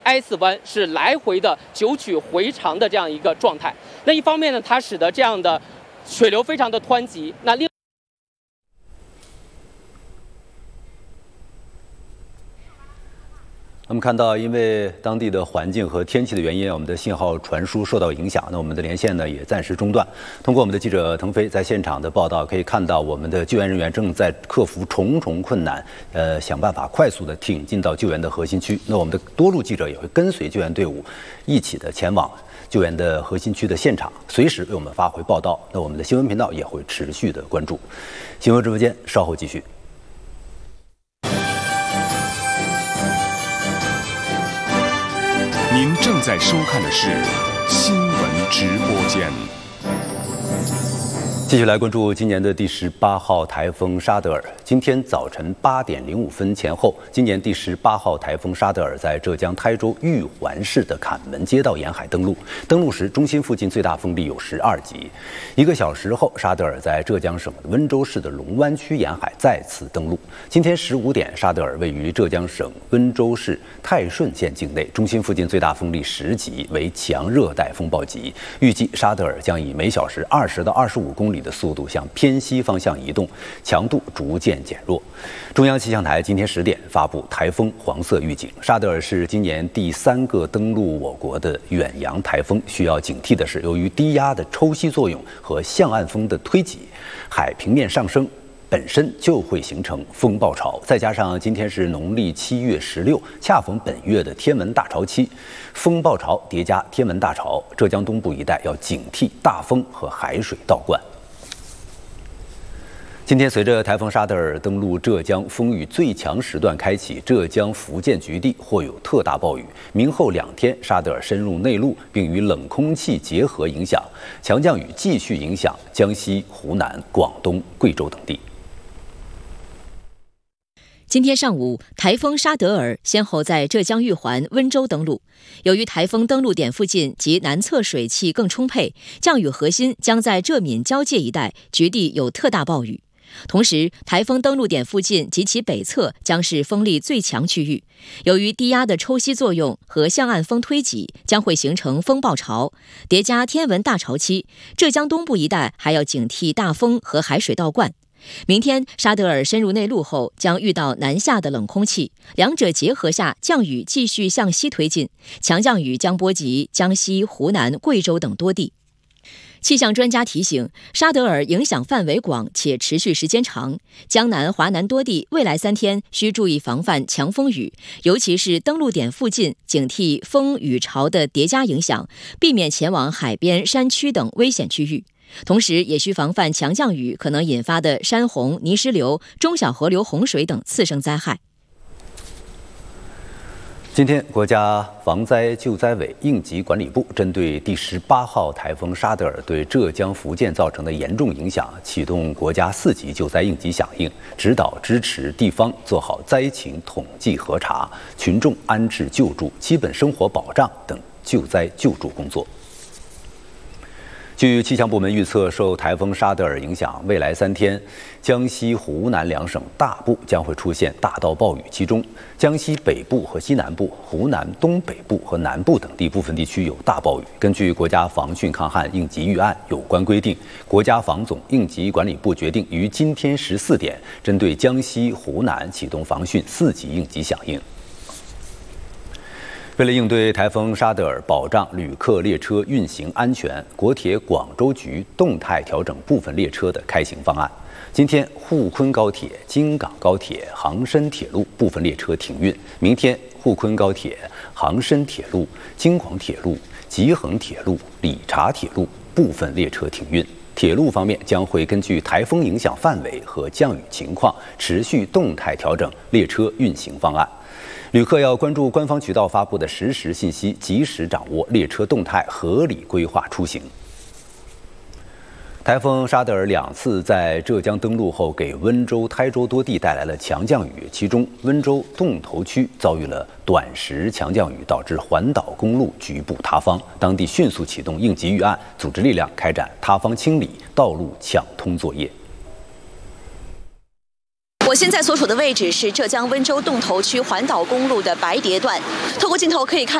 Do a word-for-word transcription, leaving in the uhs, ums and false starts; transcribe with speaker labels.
Speaker 1: S 湾是来回的九曲回肠的这样一个状态。那一方面呢，它使得这样的水流非常的湍急。那另
Speaker 2: 我们看到，因为当地的环境和天气的原因，我们的信号传输受到影响，那我们的连线呢也暂时中断。通过我们的记者腾飞在现场的报道，可以看到我们的救援人员正在克服重重困难，呃，想办法快速的挺进到救援的核心区。那我们的多路记者也会跟随救援队伍一起的前往救援的核心区的现场，随时为我们发回报道。那我们的新闻频道也会持续的关注。新闻直播间稍后继续。
Speaker 3: 您正在收看的是新闻直播间。
Speaker 2: 继续来关注今年的第十八号台风沙德尔。今天早晨八点零五分前后，今年第十八号台风沙德尔在浙江台州玉环市的坎门街道沿海登陆。登陆时，中心附近最大风力有十二级。一个小时后，沙德尔在浙江省温州市的龙湾区沿海再次登陆。今天十五点，沙德尔位于浙江省温州市泰顺县境内，中心附近最大风力十级，为强热带风暴级。预计沙德尔将以每小时二十到二十五公里的速度向偏西方向移动，强度逐渐减弱。中央气象台今天十点发布台风黄色预警。沙德尔是今年第三个登陆我国的远洋台风，需要警惕的是，由于低压的抽吸作用和向岸风的推挤，海平面上升本身就会形成风暴潮，再加上今天是农历七月十六，恰逢本月的天文大潮期，风暴潮叠加天文大潮，浙江东部一带要警惕大风和海水倒灌。今天随着台风沙德尔登陆浙江，风雨最强时段开启，浙江、福建局地或有特大暴雨。明后两天，沙德尔深入内陆，并与冷空气结合影响，强降雨继续影响江西、湖南、广东、贵州等地。
Speaker 4: 今天上午，台风沙德尔先后在浙江玉环、温州登陆。由于台风登陆点附近及南侧水汽更充沛，降雨核心将在浙闽交界一带，局地有特大暴雨。同时，台风登陆点附近及其北侧将是风力最强区域。由于低压的抽吸作用和向岸风推挤，将会形成风暴潮，叠加天文大潮期，浙江东部一带还要警惕大风和海水倒灌。明天沙德尔深入内陆后，将遇到南下的冷空气，两者结合下，降雨继续向西推进，强降雨将波及江西、湖南、贵州等多地。气象专家提醒，沙德尔影响范围广且持续时间长，江南、华南多地未来三天需注意防范强风雨，尤其是登陆点附近警惕风雨潮的叠加影响，避免前往海边、山区等危险区域。同时也需防范强降雨可能引发的山洪、泥石流、中小河流洪水等次生灾害。
Speaker 2: 今天，国家防灾救灾委应急管理部针对第十八号台风沙德尔对浙江、福建造成的严重影响，启动国家四级救灾应急响应，指导支持地方做好灾情统计核查、群众安置救助、基本生活保障等救灾救助工作。据气象部门预测，受台风沙德尔影响，未来三天，江西、湖南两省大部将会出现大到暴雨，其中江西北部和西南部、湖南东北部和南部等地部分地区有大暴雨。根据国家防汛抗旱应急预案有关规定，国家防总应急管理部决定于今天十四点，针对江西、湖南启动防汛四级应急响应。为了应对台风沙德尔，保障旅客列车运行安全，国铁广州局动态调整部分列车的开行方案。今天，沪昆高铁、京港高铁、杭深铁路部分列车停运；明天，沪昆高铁、杭深铁路、京广铁路、吉恒铁路、理查铁路部分列车停运。铁路方面将会根据台风影响范围和降雨情况，持续动态调整列车运行方案。旅客要关注官方渠道发布的实时信息，及时掌握列车动态，合理规划出行。台风沙德尔两次在浙江登陆后，给温州、台州多地带来了强降雨，其中温州洞头区遭遇了短时强降雨，导致环岛公路局部塌方，当地迅速启动应急预案，组织力量开展塌方清理、道路抢通作业。
Speaker 5: 我现在所处的位置是浙江温州洞头区环岛公路的白蝶段，透过镜头可以看